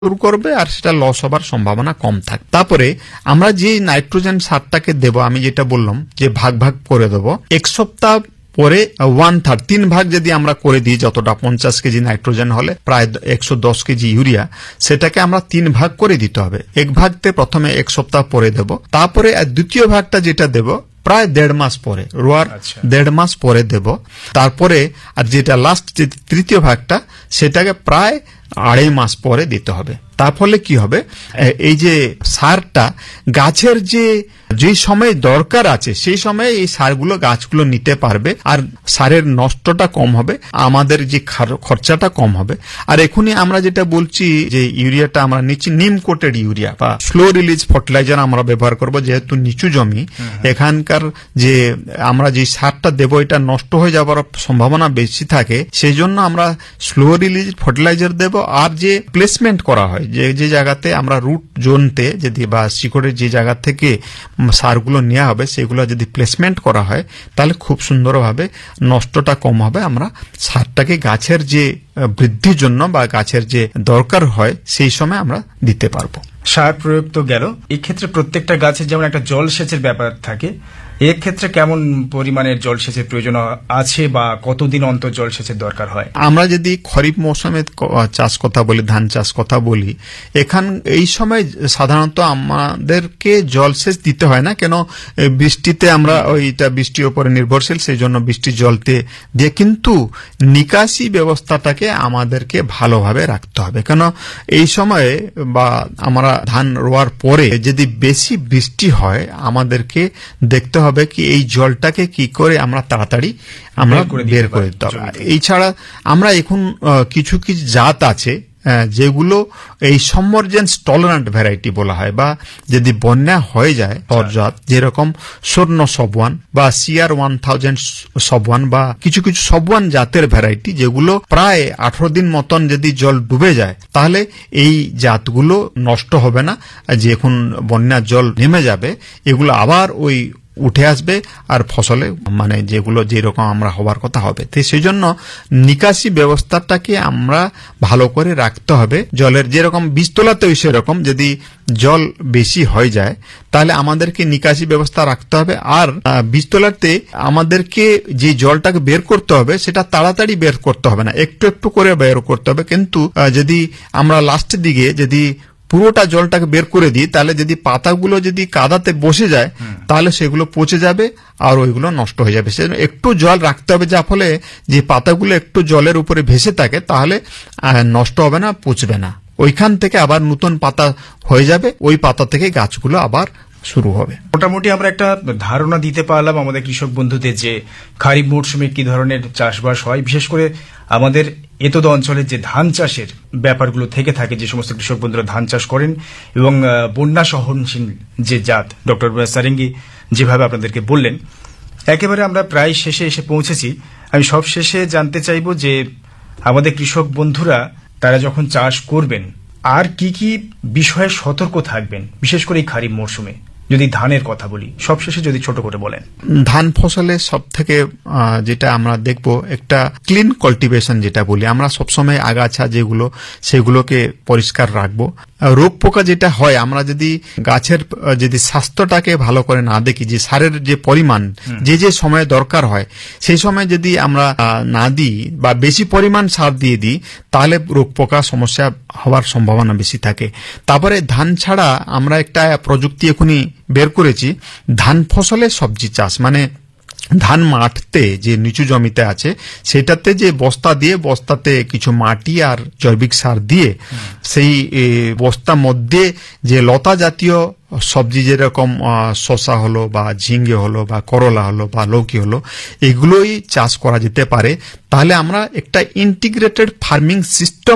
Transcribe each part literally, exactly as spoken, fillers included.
শুরু করবে আর সেটা লস হবার সম্ভাবনা কম থাকে। তারপরে আমরা যে নাইট্রোজেন সারটাকে দেব, আমি যেটা বললাম যে ভাগ ভাগ করে দেব, এক সপ্তাহ পরে ওয়ান থার্ড তিন ভাগ যদি আমরা করে দিই, যতটা পঞ্চাশ কেজি নাইট্রোজেন হলে প্রায় একশো দশ কেজি ইউরিয়া, সেটাকে আমরা তিন ভাগ করে দিতে হবে। এক ভাগতে প্রথমে এক সপ্তাহ পরে দেব, তারপরে দ্বিতীয় ভাগটা যেটা দেব প্রায় দেড় মাস পরে, রোয়ার দেড় মাস পরে দেব। তারপরে আর যেটা লাস্ট যে তৃতীয় ভাগটা, সেটাকে প্রায় আড়াই মাস পরে দিতে হবে। তার ফলে কি হবে, এই যে সারটা গাছের যে যে সময় দরকার আছে সেই সময়ে এই সারগুলো গাছগুলো নিতে পারবে, আর সারের নষ্টটা কম হবে, আমাদের যে খরচাটা কম হবে। আর এখনই আমরা যেটা বলছি যে ইউরিয়াটা আমরা নিচ্ছি নিম কোটেড ইউরিয়া বা স্লো রিলিজ ফার্টিলাইজার আমরা ব্যবহার করব, যেহেতু নিচু জমি, এখানকার যে আমরা যে সারটা দেবো এটা নষ্ট হয়ে যাওয়ার সম্ভাবনা বেশি থাকে, সেই জন্য আমরা স্লো রিলিজ ফার্টিলাইজার দেব। আর যে প্লেসমেন্ট করা হয়, যে যে জায়গাতে আমরা রুট জোনতে যদি বা শিকড়ের যে জায়গা থেকে সারগুলো নেওয়া হবে সেগুলো যদি প্লেসমেন্ট করা হয়, তাহলে খুব সুন্দরভাবে নষ্টটা কম হবে। আমরা সারটাকে গাছের যে বৃদ্ধির জন্য বা গাছের যে দরকার হয় সেই সময় আমরা দিতে পারবো। সার প্রয়োগ তো গেল, এই ক্ষেত্রে প্রত্যেকটা গাছের যেমন একটা জলসেচের ব্যাপার থাকে, এর ক্ষেত্রে কেমন পরিমাণের জলসেচের প্রয়োজন আছে বা কতদিন অন্তর জলসেচের দরকার হয়? আমরা যদি খরিফ মৌসুমে চাষ কথা বলি, ধান চাষ কথা বলি, এখান এই সময় সাধারণত আমাদেরকে জলসেচ দিতে হয় না, কেন বৃষ্টিতে আমরা ওইটা বৃষ্টির উপরে নির্ভরশীল, সেই জন্য বৃষ্টির জলতে দিয়ে, কিন্তু নিকাশি ব্যবস্থাটাকে আমাদেরকে ভালোভাবে রাখতে হবে। কেন এই সময়ে বা আমরা ধান রোয়ার পরে যদি বেশি বৃষ্টি হয়, আমাদেরকে দেখতে হবে কি এই জলটাকে কি করে আমরা তাড়াতাড়ি আমরা বের করে দিতে হবে। এছাড়া আমরা এখন কিছু কিছু জাত আছে যেগুলো এই সাবমার্জেন্স টলারেন্ট ভ্যারাইটি বলা হয়, বা যদি বন্যা হয়ে যায় জাত, যেরকম স্বর্ণ সবওয়ান বা সিআর ওয়ান থাউজেন্ড সবওয়ান বা কিছু কিছু সবওয়ান জাতের ভ্যারাইটি, যেগুলো প্রায় আঠারো দিন মতন যদি জল ডুবে যায় তাহলে এই জাতগুলো নষ্ট হবে না। যে এখন বন্যার জল নেমে যাবে, এগুলো আবার ওই উঠে আসবে আর ফসলে মানে যেগুলো যেরকম আমরা হবার কথা হবে। তো সেই জন্য নিকাশি ব্যবস্থাটাকে আমরা ভালো করে রাখতে হবে। জলের যেরকম বীজতলাতেও সেরকম, যদি জল বেশি হয়ে যায় তাহলে আমাদেরকে নিকাশি ব্যবস্থা রাখতে হবে। আর বীজতলাতে আমাদেরকে যে জলটাকে বের করতে হবে সেটা তাড়াতাড়ি বের করতে হবে না, একটু একটু করে বের করতে হবে। কিন্তু যদি আমরা লাস্টের দিকে যদি পুরোটা জলটাকে বের করে দিই, তাহলে যদি পাতাগুলো যদি কাদাতে বসে যায় তাহলে সেগুলো পচে যাবে আর ওইগুলো নষ্ট হয়ে যাবে। সেজন্য একটু জল রাখতে হবে, যার ফলে যে পাতাগুলো একটু জলের উপরে ভেসে থাকে তাহলে নষ্ট হবে না, পচবে না, ওইখান থেকে আবার নতুন পাতা হয়ে যাবে, ওই পাতা থেকে গাছগুলো আবার শুরু হবে। মোটামুটি আমরা একটা ধারণা দিতে পারলাম আমাদের কৃষক বন্ধুদের যে খারিফ মৌসুমে কি ধরনের চাষবাস হয়, বিশেষ করে আমাদের এতদ অঞ্চলের যে ধান চাষের ব্যাপারগুলো থেকে থাকে, যে সমস্ত কৃষক বন্ধুরা ধান চাষ করেন, এবং বন্যা সহনশীল যে জাত ডক্টর সারেঙ্গি যেভাবে আপনাদেরকে বললেন। একেবারে আমরা প্রায় শেষে এসে পৌঁছেছি। আমি সব শেষে জানতে চাইব যে আমাদের কৃষক বন্ধুরা তারা যখন চাষ করবেন আর কি কি বিষয়ে সতর্ক থাকবেন, বিশেষ করে এই খারিফ মৌসুমে। যদি ধানের কথা বলি, সবশেষে যদি ছোট করে বলেন। ধান ফসলে সব থেকে যেটা আমরা দেখব, একটা ক্লিন কাল্টিভেশন যেটা বলি আমরা, সবসময় আগাছা যেগুলো সেগুলোকে পরিষ্কার রাখবো। রোগ পোকা যেটা হয়, আমরা যদি গাছের যদি স্বাস্থ্যটাকে ভালো করে না দেখি, যে সারের যে পরিমাণ যে যে সময়ে দরকার হয় সেই সময় যদি আমরা না দিই বা বেশি পরিমাণ সার দিয়ে দিই, তাহলে রোগ পোকা সমস্যা হওয়ার সম্ভাবনা বেশি থাকে। তারপরে ধান ছাড়া আমরা একটা প্রযুক্তি এখনই বের করেছি, ধান ফসলে সবজি চাষ। মানে ধান মাঠতে যে নিচু জমিতে আছে সেটাতে যে বস্তা দিয়ে, বস্তাতে কিছু মাটি আর জৈবিক সার দিয়ে, সেই বস্তার মধ্যে যে লতা জাতীয় সবজি যেরকম শসা হলো বা ঝিঙ্গে হলো বা করলা হলো বা লৌকি হলো, এগুলোই চাষ করা যেতে পারে। তাহলে আমরা একটা ইন্টিগ্রেটেড ফার্মিং সিস্টেম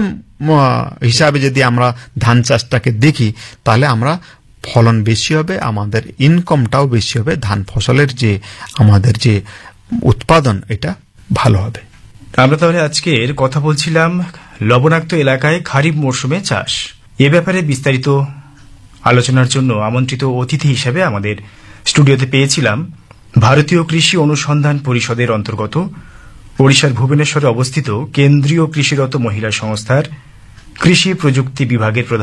হিসাবে যদি আমরা ধান চাষটাকে দেখি, তাহলে আমরা ফলন বেশি হবে, আমাদের ইনকামটাও বেশি হবে, ধান ফসলের যে আমাদের যে উৎপাদন এটা ভালো হবে। আমরা তাহলে আজকের কথা বলছিলাম লবণাক্ত এলাকায় খারিফ মরশুমে চাষ। এ ব্যাপারে বিস্তারিত আলোচনার জন্য আমন্ত্রিত অতিথি হিসেবে আমাদের স্টুডিওতে পেয়েছিলাম ভারতীয় কৃষি অনুসন্ধান পরিষদের অন্তর্গত ওড়িশার ভুবনেশ্বরে অবস্থিত কেন্দ্রীয় কৃষিরত মহিলা সংস্থার কৃষি প্রযুক্তি বিভাগের প্রধান